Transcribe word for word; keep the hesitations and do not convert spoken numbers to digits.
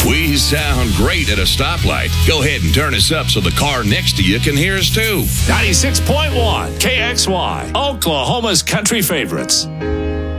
We sound great at a stoplight. Go ahead and turn us up so the car next to you can hear us too. ninety-six point one K X Y, Oklahoma's country favorites.